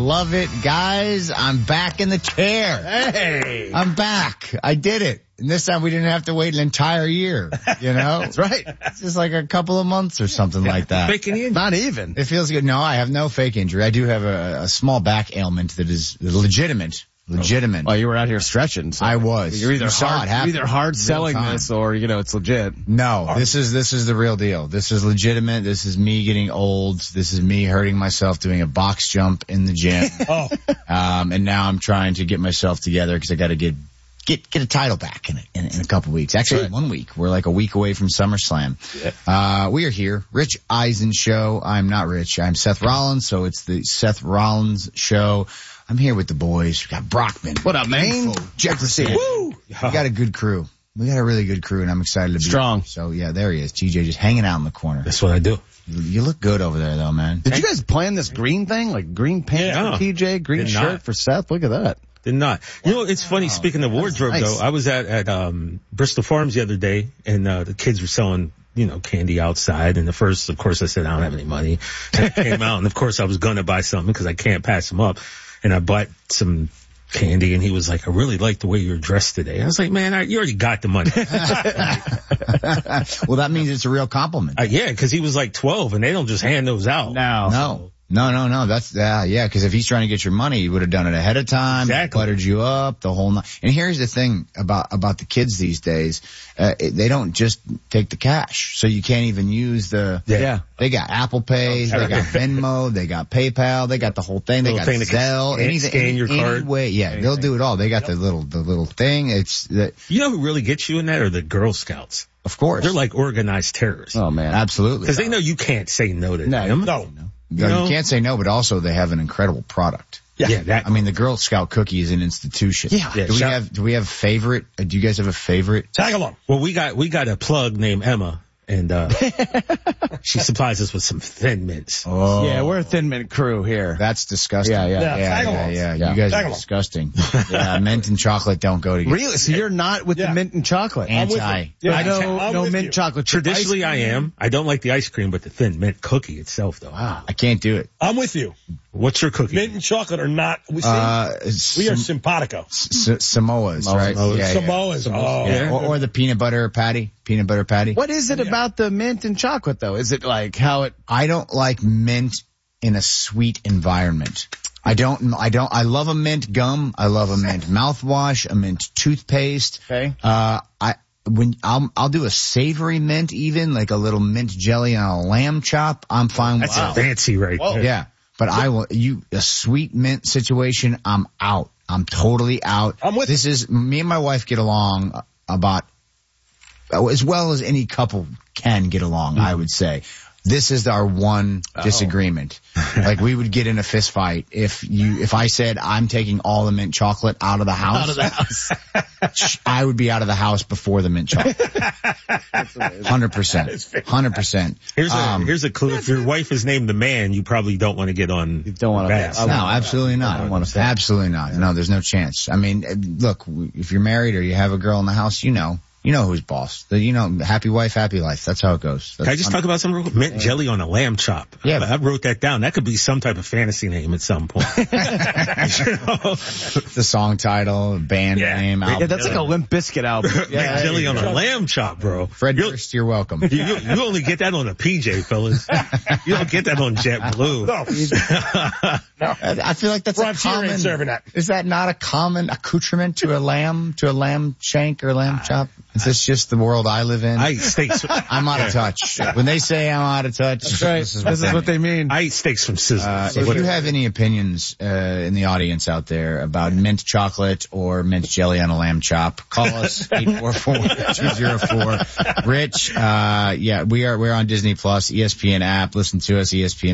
love it. Guys, I'm back in the chair. Hey. I'm back. I did it. And this time we didn't have to wait an entire year, you know? That's right. It's just like a couple of months or something like that. Faking the injury. Not even. It feels good. No, I have no fake injury. I do have a small back ailment that is legitimate. Well, you were out here stretching. So I was. You're either You saw it happen. hard selling Real time. this or, it's legit. No, this is the real deal. This is legitimate. This is me getting old. This is me hurting myself doing a box jump in the gym. And now I'm trying to get myself together because I got to get a title back in a couple weeks. Actually, 1 week. We're like a week away from SummerSlam. Yeah. We are here. Rich Eisen Show. I'm not Rich. I'm Seth Rollins. So it's the Seth Rollins Show. I'm here with the boys. We got Brockman. What up, man? Jefferson. Woo! We got a good crew. We got a really good crew, and I'm excited to be strong. Here. So, yeah, there he is. TJ just hanging out in the corner. That's what I do. You look good over there, though, man. Did you guys plan this green thing? Like green pants for TJ, green shirt for Seth? Look at that. Did not. You know, it's funny, speaking of wardrobe, though, I was at Bristol Farms the other day, and the kids were selling candy outside. And first, of course, I said, I don't have any money. And I came out, and of course, I was going to buy something because I can't pass them up. And I bought some candy, and he was like, I really like the way you're dressed today. I was like, man, you already got the money. Well, that means it's a real compliment. Yeah, because he was like 12, and they don't just hand those out. No. That's, because if he's trying to get your money, he would have done it ahead of time. Exactly. Buttered you up the whole night. And here's the thing about the kids these days. They don't just take the cash. So you can't even use they got Apple Pay, they got Venmo, they got PayPal, they got the whole thing. They got Zelle, anything. Scan your card. Anyway, they'll do it all. They got the little thing. You know who really gets you in that are the Girl Scouts. Of course. They're like organized terrorists. Oh man. Absolutely. Because they know you can't say no to them. No. You can't say no, but also they have an incredible product. Yeah. I mean, the Girl Scout cookie is an institution. Yeah. Do we have favorite? Do you guys have a favorite? Tag along. Well, we got a plug named Emma, and she supplies us with some Thin Mints. Oh. Yeah, we're a Thin Mint crew here. That's disgusting. Yeah. You guys are disgusting. Mint and chocolate don't go together. Really? So you're not with the mint and chocolate? Anti. No mint chocolate. Traditionally, I am. I don't like the ice cream, but the Thin Mint cookie itself, though. Wow. I can't do it. I'm with you. What's your cookie? Mint and chocolate are not. We are simpatico. Samoas, right? Samoas. Or the peanut butter patty. What is it about the mint and chocolate, though? Is it like how it... I don't like mint in a sweet environment. I love a mint gum. I love a mint mouthwash, a mint toothpaste. Okay. I'll do a savory mint even, like a little mint jelly on a lamb chop. I'm fine with that. That's fancy right there. Yeah. But a sweet mint situation, I'm out. I'm totally out. Me and my wife get along about as well as any couple can get along, I would say. This is our one disagreement. Like we would get in a fist fight if I said I'm taking all the mint chocolate out of the house. I would be out of the house before the mint chocolate. 100%. Here's a clue. If your wife is named the Man, you probably don't want to get on. You don't want to. No, absolutely not. Absolutely not. No, there's no chance. I mean, look, if you're married or you have a girl in the house, you know who's boss. Happy wife, happy life. That's how it goes. Can I just talk about some mint jelly on a lamb chop? Yeah. I wrote that down. That could be some type of fantasy name at some point. The song title, band name, album. Yeah, that's like a Limp Bizkit album. Mint jelly on a lamb chop, bro. Fred Durst, you're welcome. You only get that on a PJ, fellas. You don't get that on JetBlue. No. I feel like that's a common. Is that not a common accoutrement to a lamb shank or lamb chop? Is this just the world I live in? I eat steaks. I'm out of touch. When they say I'm out of touch, this is what they mean. I eat steaks from Sizzler. If you have any opinions in the audience out there about mint chocolate or mint jelly on a lamb chop, call us 844-204. Rich, we're on Disney Plus, ESPN app. Listen to us, ESPN